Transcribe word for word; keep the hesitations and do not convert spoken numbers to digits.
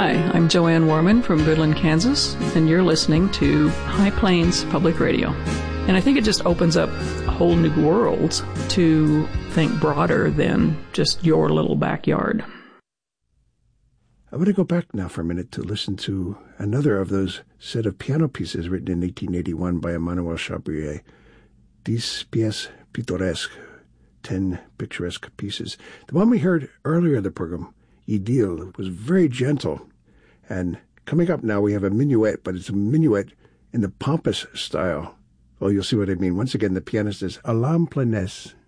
Hi, I'm Joanne Warman from Goodland, Kansas, and you're listening to High Plains Public Radio. And I think it just opens up a whole new world to think broader than just your little backyard. I want to go back now for a minute to listen to another of those set of piano pieces written in eighteen eighty-one by Emmanuel Chabrier, Dix Pièces Pittoresques, ten picturesque pieces. The one we heard earlier in the program, Idylle, was very gentle. And coming up now, we have a minuet, but it's a minuet in the pompous style. Well, you'll see what I mean. Once again, the pianist is Alain Planès.